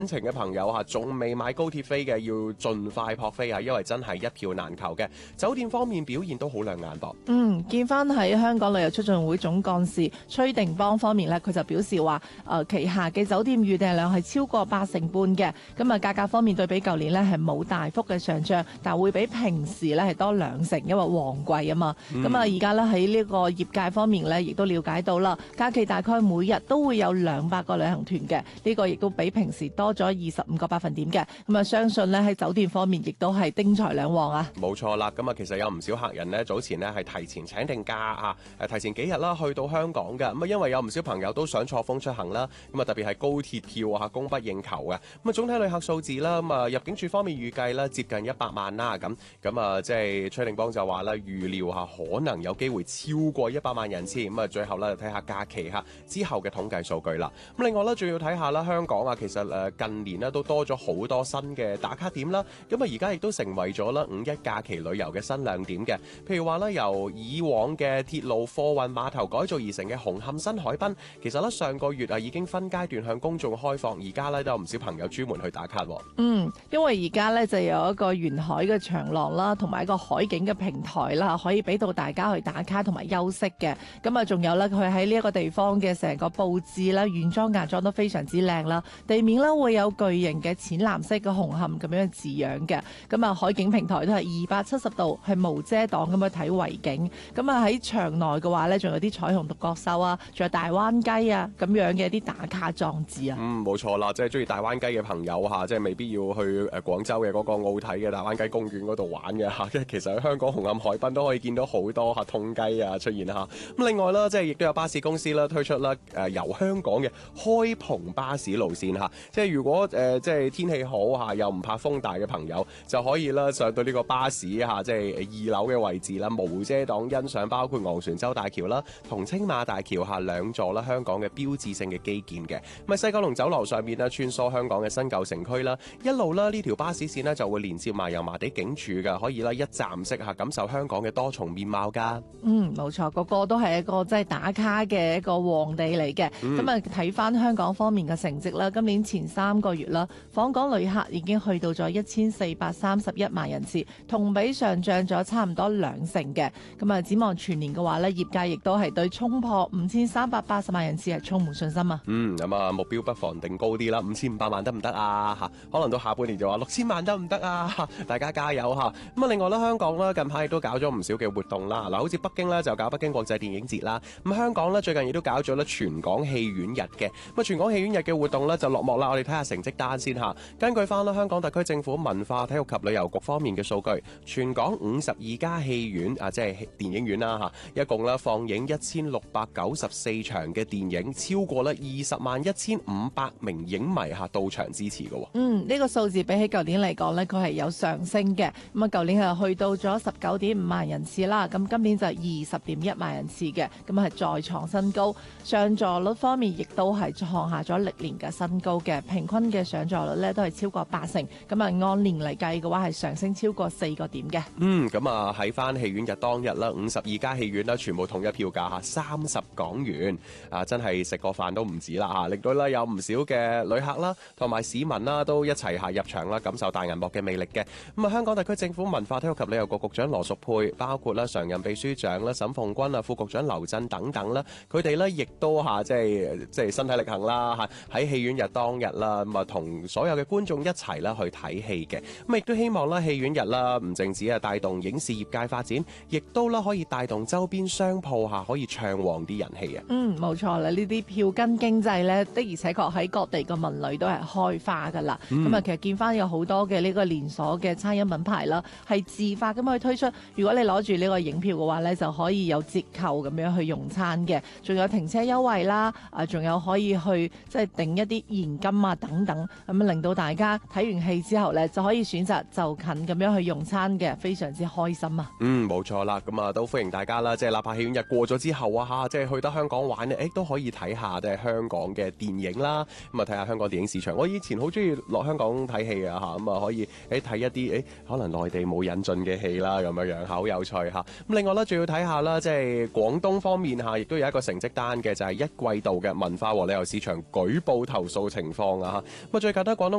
程嘅朋友嚇，仲未買高鐵飛嘅，要盡快撲飛啊！因為真係一票難求嘅。酒店方面表現都好亮眼噃。 見翻喺香港旅遊促進會總幹事崔定邦方面呢，佢就表示話，旗下嘅酒店預訂量係超過80%嘅，咁啊價格方面對比舊年呢係冇大幅嘅上漲，但會比平時呢係多20%，因為旺季啊嘛。咁啊而家呢喺呢個業界方面呢，亦都了解到啦，假期大概每日都會有200個旅行團嘅，呢個亦都比平時多咗25個百分點嘅。咁啊相信呢喺酒店方面亦都係丁財兩旺啊。 冇錯啦，咁啊其實有唔少客人呢，早前呢係提前請定假啊，提前幾日啦去到香港嘅。咁啊因為有唔少朋友都想錯峰出行啦，咁啊特別係高鐵票啊供不應求嘅。咁啊總體旅客數字啦，咁啊入境處方面預計啦接近100萬啦，咁啊即係崔定邦就話啦，預料下可能有機會超過100萬人次。咁啊最後咧睇下假期之後嘅統計數據啦。咁另外咧仲要睇下啦，香港啊其實近年咧都多咗好多新嘅打卡點啦。咁啊而家亦都成為咗啦5一假期旅遊嘅新亮點嘅。譬如話咧由以往嘅鐵路貨運碼頭改造而成嘅紅磡新海濱，其實咧上個月已經分階段向公眾開放，而家咧都有唔少朋友專門去打卡。 因為而家咧就有一個沿海嘅長廊啦，同埋一個海景嘅平台啦，可以俾到大家去打卡同埋休息嘅。咁啊仲有咧佢喺呢一個地方嘅成個佈置啦、軟裝硬裝都非常之靚啦，地面咧會有巨型嘅淺藍色嘅紅磡咁樣嘅字樣嘅。咁啊海景平台都係270度係無遮擋咁去睇維景。咁啊喺場內嘅話咧，仲有啲彩虹獨角獸啊，仲有大灣雞啊咁樣嘅一啲打卡裝置啊。 冇錯啦，即係中意大灣雞嘅朋友即係未必要去廣州嘅嗰個奧體嘅大灣雞公園嗰度玩嘅即係其實喺香港紅磡海濱都可以見到好多痛雞啊出現咁另外啦，即係亦都有巴士公司啦推出啦由香港嘅開篷巴士路線即係如果即係天氣好又唔怕風大嘅朋友，就可以啦上到呢個巴士即係2樓嘅位置啦，無遮擋欣賞包括昂船洲大橋啦同青馬大橋2座啦香港嘅標誌性嘅基建嘅。咁西九龍走廊上面啦穿梭香港嘅新舊城區啦，一路啦呢條巴士線呢就會連接埋油麻地警署㗎，可以啦一站式感受香港嘅多重面貌㗎。 冇錯，個個都係一個即係打卡嘅一個旺地嚟嘅。咁啊睇翻香港方面嘅成績啦，今年前3個月啦，訪港旅客已經去到咗1431萬人次，同比上漲咗差唔多20%嘅。咁啊展望全年嘅話咧，業界亦都係對衝破5380萬人次係充滿信心啊。 咁啊目標不妨定高啲啦，5500萬得唔得啊？可能到下半年就話6000萬得唔得啊？大家加油咁啊另外咧，香港咧近排亦都搞咗唔少嘅活動啦。嗱，好似北京咧就搞北京國際電影節啦。咁香港咧最近亦都搞咗咧全港戲院日嘅。咁全港戲院日嘅活動咧就落幕啦。我哋睇下成績單先根據翻啦香港特區政府文化體育及旅遊局方面嘅數據，全港52家戲院即係電影院啦一共咧放映1694場嘅電影，超過咧201500名影迷到場支持嘅。 呢個數字比起舊年嚟講咧，佢係有上升嘅。咁啊舊年係去到咗19.5萬人次啦，咁今年就20.1萬人次嘅，咁係再創新高。上座率方面亦都係創下咗歷年嘅新高嘅，平均嘅上座率咧都係超過80%，咁啊按年嚟計嘅話係上升超過4個點嘅。 咁啊喺翻戲院日當日啦，52家戲院啦全部統一票價30港元真係食個飯都唔止啦令到咧有唔少嘅旅客啦同埋市民啦都一齊入場啦，感受大銀幕嘅魅力嘅。咁啊香港特區政府文化體育及旅遊局局長羅淑佩，包括啦常任秘書長啦沈鳳君副局長劉震等等啦，佢哋咧亦都即係身體力行啦喺戲院日當日啦，咁啊同所有嘅觀眾一齊啦去睇戲嘅。咁亦都希望啦戲院日啦唔淨止帶動影視業界發展，亦都啦可以帶動周邊商鋪可以暢旺啲人氣啊。 冇錯啦，呢啲票根經濟咧的而且確喺各地嘅文旅都係開花噶啦。咁啊其實見翻有好多嘅呢個連鎖嘅餐飲品牌啦，係自發咁去推出，如果你攞住呢個影票嘅話咧，就可以有折扣咁樣去用餐嘅，仲有停車優惠啦，仲有可以去即係訂一啲現金等等，咁令到大家睇完戲之後咧就可以選擇就近咁樣去用餐嘅，非常之開心啊。 冇錯啦，咁啊都歡迎大家啦，即係哪怕戲院日過咗之後即係去得香港玩咧，都可以睇下即係香港嘅電影啦，咁啊睇下香港電影市場。我以前好中意落香港睇戲啊咁啊可以睇一啲可能內地冇引進嘅戲啦，咁樣好有趣咁另外咧仲要睇下啦，即係廣東方面亦都有一個成績單嘅，就係一季度嘅文化和旅遊市場舉報投訴情況啦嚇。咁啊，最近呢，廣東